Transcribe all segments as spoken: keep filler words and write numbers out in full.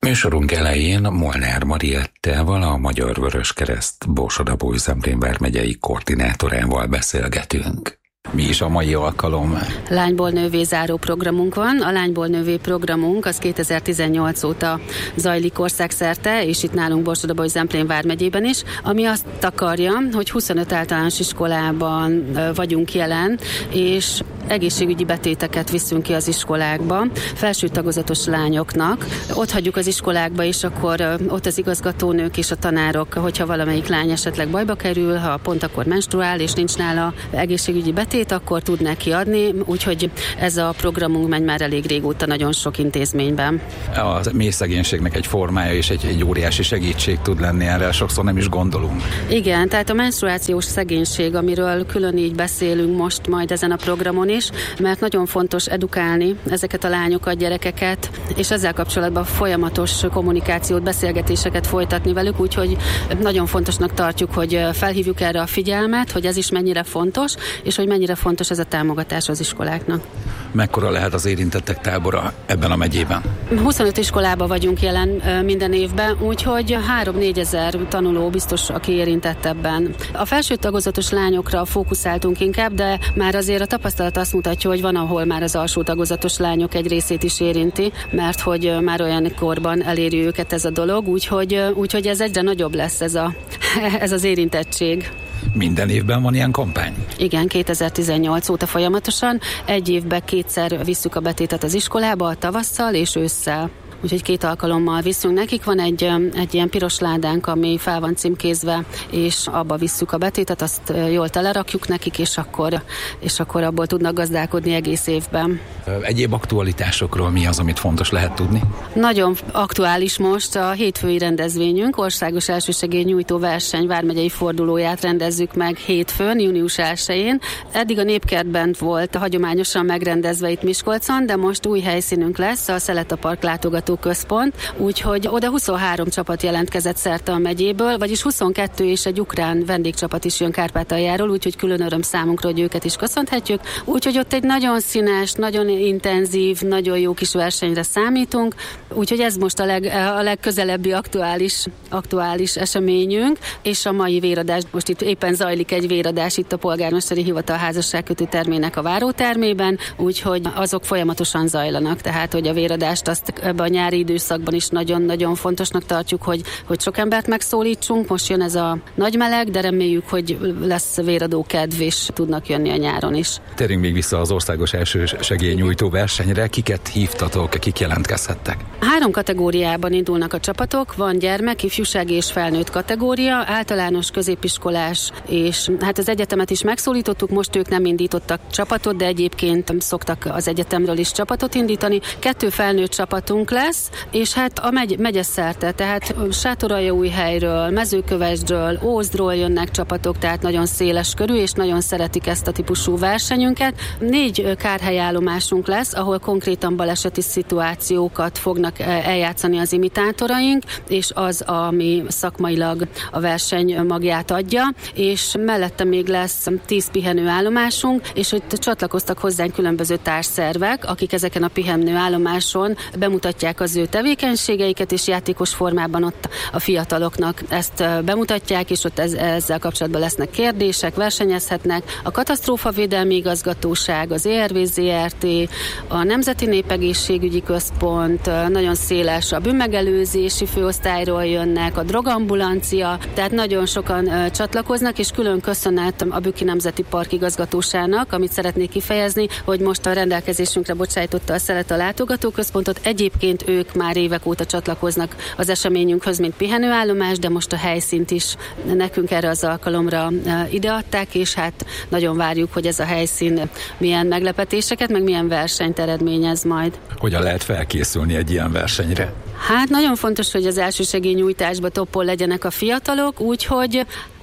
Műsorunk elején Molnár Mariettával, a Magyar Vöröskereszt Borsod-Abaúj-Zemplén vármegyei koordinátorával beszélgetünk. Mi is a mai alkalom? Lányból nővé záró programunk van. A Lányból nővé programunk az kétezer-tizennyolc óta zajlik országszerte, és itt nálunk Borsod-Abaúj-Zemplén vármegyében is, ami azt akarja, hogy huszonöt általános iskolában vagyunk jelen, és egészségügyi betéteket viszünk ki az iskolákba, felső tagozatos lányoknak. Ott hagyjuk az iskolákba, és akkor ott az igazgatónők és a tanárok, hogyha valamelyik lány esetleg bajba kerül, ha pont akkor menstruál, és nincs nála egészségügyi betét, akkor tud neki adni, úgyhogy ez a programunk megy már elég régóta nagyon sok intézményben. A mély szegénységnek egy formája és egy, egy óriási segítség tud lenni, erre sokszor nem is gondolunk. Igen, tehát a menstruációs szegénység, amiről külön így beszélünk most majd ezen a programon is, mert nagyon fontos edukálni ezeket a lányokat, gyerekeket, és ezzel kapcsolatban folyamatos kommunikációt, beszélgetéseket folytatni velük, úgyhogy nagyon fontosnak tartjuk, hogy felhívjuk erre a figyelmet, hogy ez is mennyire fontos, és hogy mennyire fontos ez a támogatás az iskoláknak. Mekkora lehet az érintettek tábora ebben a megyében? huszonöt iskolában vagyunk jelen minden évben, úgyhogy három-négy ezer tanuló biztos, aki érintett ebben. A felső tagozatos lányokra fókuszáltunk inkább, de már azért a tapasztalat azt mutatja, hogy van, ahol már az alsó tagozatos lányok egy részét is érinti, mert hogy már olyan korban eléri őket ez a dolog, úgyhogy, úgyhogy ez egyre nagyobb lesz ez, a, ez az érintettség. Minden évben van ilyen kampány? Igen, kétezer-tizennyolc óta folyamatosan. Egy évben kétszer visszük a betétet az iskolába, tavasszal és ősszel. Úgyhogy két alkalommal viszünk. Nekik van egy, egy ilyen piros ládánk, ami fel van címkézve, és abba visszük a betétet, azt jól telerakjuk nekik, és akkor, és akkor abból tudnak gazdálkodni egész évben. Egyéb aktualitásokról mi az, amit fontos lehet tudni? Nagyon aktuális most a hétfői rendezvényünk, országos elsősegélynyújtó verseny vármegyei fordulóját rendezzük meg hétfőn, június elsején. Eddig a Népkertben volt hagyományosan megrendezve itt Miskolcon, de most új helyszínünk lesz, a Szeleta Park látogató központ, úgyhogy oda huszonhárom csapat jelentkezett szerte a megyéből, vagyis huszonkettő és egy ukrán vendégcsapat is jön Kárpátaljáról, úgyhogy külön öröm számunkra, hogy őket is köszönhetjük. Úgyhogy ott egy nagyon színes, nagyon intenzív, nagyon jó kis versenyre számítunk, úgyhogy ez most a, leg, a legközelebbi aktuális, aktuális eseményünk, és a mai véradás, most itt éppen zajlik egy véradás itt a Polgármesteri Hivatal házasságkötő termének a várótermében, úgyhogy azok folyamatosan zajlanak, tehát hogy a véradást azt ebben a nyári időszakban is nagyon-nagyon fontosnak tartjuk, hogy, hogy sok embert megszólítsunk. Most jön ez a nagy meleg, de reméljük, hogy lesz véradó kedv, és tudnak jönni a nyáron is. Térjünk még vissza az országos elsősegélynyújtó versenyre. Kiket hívtatok, kik jelentkezhettek? Három kategóriában indulnak a csapatok. Van gyermek, ifjúsági és felnőtt kategória, általános, középiskolás, és hát az egyetemet is megszólítottuk, most ők nem indítottak csapatot, de egyébként szoktak az egyetemről is csapatot indítani. Kettő felnőtt csapatunk lesz, és hát a megy, megyeszerte, tehát Sátoraljaújhelyről, Mezőkövesdről, Ózdról jönnek csapatok, tehát nagyon széles körű, és nagyon szeretik ezt a típusú versenyünket. Négy kárhelyállomásunk lesz, ahol konkrétan baleseti szituációkat fognak eljátszani az imitátoraink, és az, ami szakmailag a verseny magját adja, és mellette még lesz tíz pihenőállomásunk, és itt csatlakoztak hozzánk különböző társszervek, akik ezeken a pihenőállomáson bemutatják az ő tevékenységeiket, és játékos formában ott a fiataloknak ezt bemutatják, és ott ez, ezzel kapcsolatban lesznek kérdések, versenyezhetnek. A Katasztrófavédelmi Igazgatóság, az é er vé zé er té, a Nemzeti Népegészségügyi Központ, nagyon széles, a bűnmegelőzési főosztályról jönnek, a drogambulancia, tehát nagyon sokan csatlakoznak, és külön köszönet a Bükki Nemzeti Park igazgatóságának, amit szeretnék kifejezni, hogy most a rendelkezésünkre bocsájtotta a Szeleta látogatóközpontot. Egyébként ők már évek óta csatlakoznak az eseményünkhöz, mint pihenőállomás, de most a helyszínt is nekünk erre az alkalomra ideadták, és hát nagyon várjuk, hogy ez a helyszín milyen meglepetéseket, meg milyen versenyt eredményez majd. Hogyan lehet felkészülni egy ilyen versenyre? Hát nagyon fontos, hogy az elsősegélynyújtásba toppon legyenek a fiatalok, úgyhogy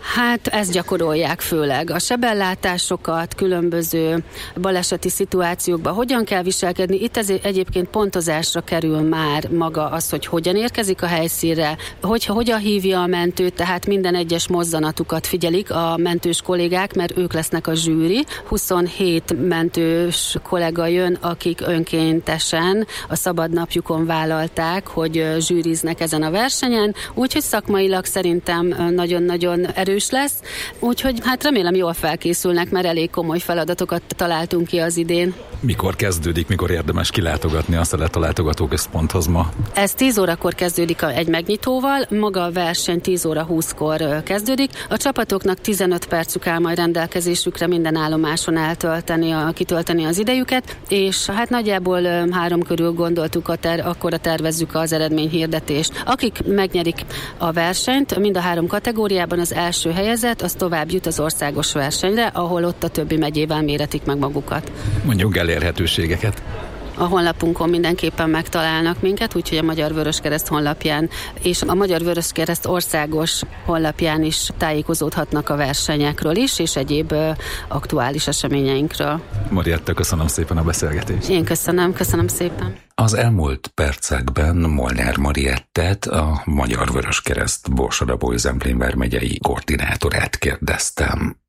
Hát ezt gyakorolják főleg. A sebellátásokat, különböző baleseti szituációkban hogyan kell viselkedni. Itt ez egyébként pontozásra kerül már maga az, hogy hogyan érkezik a helyszínre, hogyha hogyan hívja a mentőt, tehát minden egyes mozzanatukat figyelik a mentős kollégák, mert ők lesznek a zsűri. huszonhét mentős kollega jön, akik önkéntesen a szabadnapjukon vállalták, hogy zsűriznek ezen a versenyen, úgyhogy szakmailag szerintem nagyon-nagyon erős lesz, úgyhogy hát remélem jól felkészülnek, mert elég komoly feladatokat találtunk ki az idén. Mikor kezdődik, mikor érdemes kilátogatni a Szeleta látogatóközponthoz ma? Ez tíz órakor kezdődik egy megnyitóval, maga a verseny tíz óra húszkor kezdődik. A csapatoknak tizenöt percük áll majd rendelkezésükre minden állomáson eltölteni, a, kitölteni az idejüket, és hát nagyjából három körül gondoltuk, a ter, akkora tervezzük az eredményhirdetést. Akik megnyerik a versenyt, mind a három kategóriában az első helyezett, az tovább jut az országos versenyre, ahol ott a többi megyével méretik meg magukat. Mondjuk elérhetőségeket. A honlapunkon mindenképpen megtalálnak minket, úgyhogy a Magyar Vöröskereszt honlapján és a Magyar Vöröskereszt országos honlapján is tájékozódhatnak a versenyekről is, és egyéb uh, aktuális eseményeinkről. Marietta, köszönöm szépen a beszélgetést. Én köszönöm, köszönöm szépen. Az elmúlt percekben Molnár Mariettet, a Magyar Vöröskereszt Borsod-Abaúj-Zemplén vármegyei koordinátorát kérdeztem.